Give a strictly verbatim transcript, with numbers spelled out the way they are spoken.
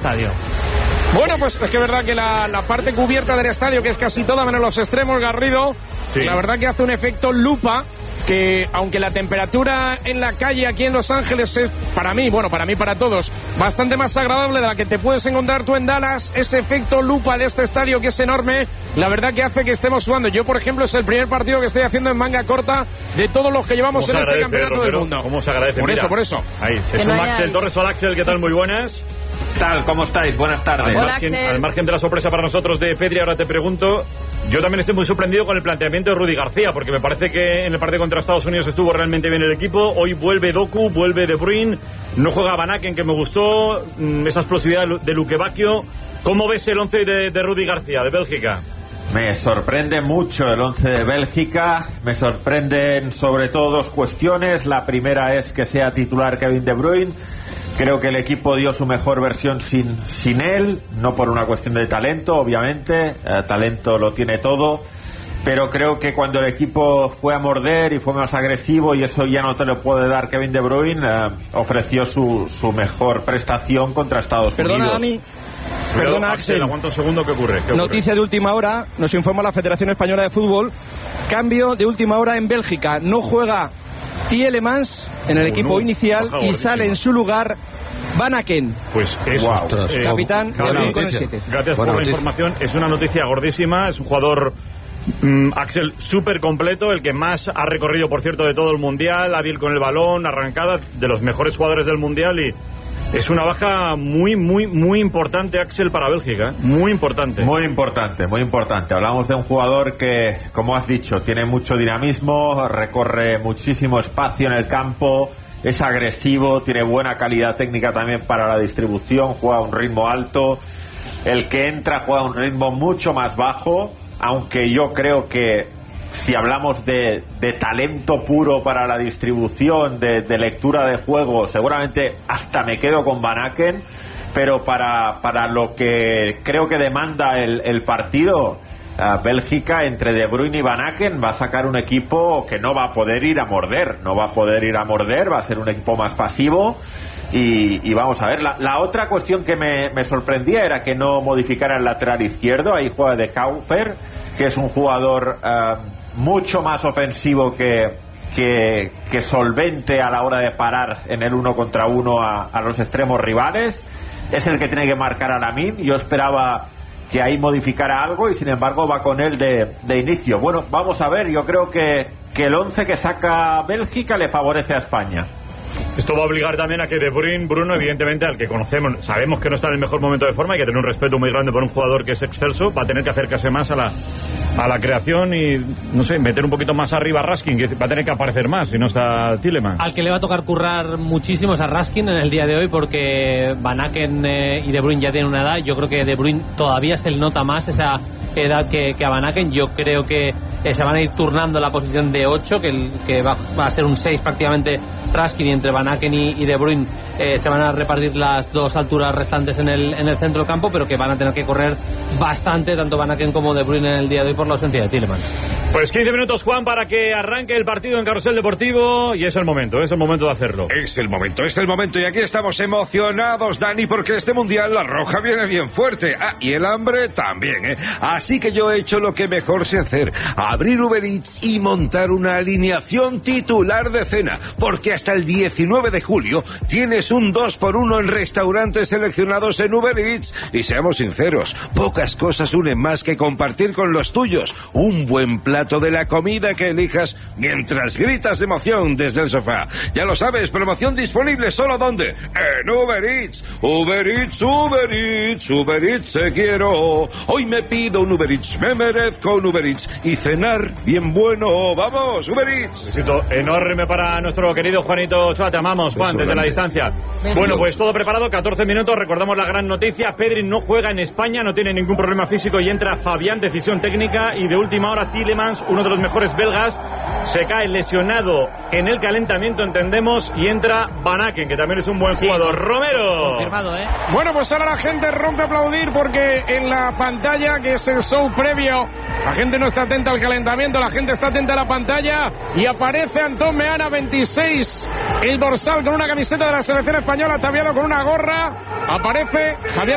estadio. Bueno, pues es que es verdad que la, la parte cubierta del estadio, que es casi toda menos los extremos, Garrido, sí. La verdad que hace un efecto lupa, que aunque la temperatura en la calle aquí en Los Ángeles es, para mí, bueno, para mí, para todos, bastante más agradable de la que te puedes encontrar tú en Dallas, ese efecto lupa de este estadio que es enorme, la verdad que hace que estemos sudando. Yo, por ejemplo, es el primer partido que estoy haciendo en manga corta de todos los que llevamos en este campeonato Romero, del mundo. ¿Cómo se agradece? Por Mira, eso, por eso. Ahí, se suma Axel Torres. Hola, Axel, ¿qué tal? Muy buenas. Tal, ¿cómo estáis? Buenas tardes. Al margen, al margen de la sorpresa para nosotros de Pedri, ahora te pregunto, yo también estoy muy sorprendido con el planteamiento de Rudy García, porque me parece que en el partido contra Estados Unidos estuvo realmente bien el equipo. Hoy vuelve Doku, vuelve De Bruyne, no juega Van Aken, que me gustó, esa explosividad de Luque Bacchio. ¿Cómo ves el once de, de Rudy García, de Bélgica? Me sorprende mucho el once de Bélgica, me sorprenden sobre todo dos cuestiones. La primera es que sea titular Kevin De Bruyne. Creo que el equipo dio su mejor versión sin, sin él, no por una cuestión de talento, obviamente, eh, talento lo tiene todo, pero creo que cuando el equipo fue a morder y fue más agresivo, y eso ya no te lo puede dar Kevin De Bruyne, eh, ofreció su, su mejor prestación contra Estados Perdona, Unidos. Dani. Perdona, Axel. Axel, aguanta un segundo, ¿qué ocurre? ¿Qué ocurre? Noticia de última hora, nos informa la Federación Española de Fútbol, cambio de última hora en Bélgica, no juega Tielemans en el uh, equipo no. inicial y sale en su lugar Van Aken. Pues eso, wow. eh, capitán de Bruyne con el siete. Gracias Buena por noticia. La información. Es una noticia gordísima. Es un jugador, mm, Axel, súper completo, el que más ha recorrido, por cierto, de todo el mundial, hábil con el balón, arrancada, de los mejores jugadores del mundial, y es una baja muy, muy, muy importante, Axel, para Bélgica. ¿eh? Muy importante. Muy importante, muy importante. Hablamos de un jugador que, como has dicho, tiene mucho dinamismo, recorre muchísimo espacio en el campo, es agresivo, tiene buena calidad técnica también para la distribución, juega a un ritmo alto. El que entra juega a un ritmo mucho más bajo, aunque yo creo que si hablamos de, de talento puro para la distribución, de, de lectura de juego, seguramente hasta me quedo con Van Aken, pero para, para lo que creo que demanda el, el partido, uh, Bélgica, entre De Bruyne y Van Aken, va a sacar un equipo que no va a poder ir a morder, no va a poder ir a morder, va a ser un equipo más pasivo. Y, y vamos a ver, la, la otra cuestión que me, me sorprendía era que no modificara el lateral izquierdo. Ahí juega De Cauper, que es un jugador uh, mucho más ofensivo que, que, que solvente a la hora de parar en el uno contra uno a, a los extremos rivales. Es el que tiene que marcar a Lamine. Yo esperaba que ahí modificara algo y sin embargo va con él de, de inicio. Bueno, vamos a ver, yo creo que, que el once que saca Bélgica le favorece a España. Esto va a obligar también a que De Bruyne, Bruno, evidentemente, al que conocemos, sabemos que no está en el mejor momento de forma, hay que tener un respeto muy grande por un jugador que es excelso, va a tener que acercarse más a la, a la creación y, no sé, meter un poquito más arriba a Raskin, que va a tener que aparecer más si no está Tielemans. Al que le va a tocar currar muchísimo es a Raskin en el día de hoy, porque Van Aken eh, y De Bruyne ya tienen una edad. Yo creo que De Bruyne todavía se le nota más esa edad que, que a Van Aken. Yo creo que eh, se van a ir turnando la posición de ocho, que, el, que va, va a ser un seis prácticamente Raskin, y entre Van Aken y, y De Bruyne eh, se van a repartir las dos alturas restantes en el, en el centro del campo, pero que van a tener que correr bastante tanto Van Aken como De Bruyne en el día de hoy por la ausencia de Tielemans. Pues quince minutos, Juan, para que arranque el partido en Carrusel Deportivo, y es el momento, es el momento de hacerlo. Es el momento, es el momento, y aquí estamos emocionados, Dani, porque este Mundial la roja viene bien fuerte. Ah, y el hambre también, ¿eh? Así que yo he hecho lo que mejor sé hacer, abrir Uber Eats y montar una alineación titular de cena, porque hasta el diecinueve de julio tienes un dos por uno en restaurantes seleccionados en Uber Eats, y seamos sinceros, pocas cosas unen más que compartir con los tuyos un buen plato de la comida que elijas mientras gritas de emoción desde el sofá. Ya lo sabes, promoción disponible solo ¿dónde? En Uber Eats. Uber Eats, Uber Eats, Uber Eats te quiero. Hoy me pido un Uber Eats, me merezco un Uber Eats y cenar bien bueno. Vamos, Uber Eats. Besito enorme para nuestro querido Juanito Ochoa. Te amamos, Juan, desde la distancia. Besitos. Bueno, pues todo preparado, catorce minutos. Recordamos la gran noticia: Pedri no juega en España, no tiene ningún problema físico y entra Fabián, decisión técnica. Y de última hora, Tielemans, uno de los mejores belgas, se cae lesionado en el calentamiento, entendemos, y entra Van Aken, que también es un buen sí, jugador. Romero. Confirmado, ¿eh? Bueno, pues ahora la gente rompe a aplaudir porque en la pantalla, que es el show previo, la gente no está atenta al calentamiento, la gente está atenta a la pantalla y aparece Antón Meana, veintiséis, el dorsal con una camiseta de la selección española, ataviado con una gorra. Aparece Javier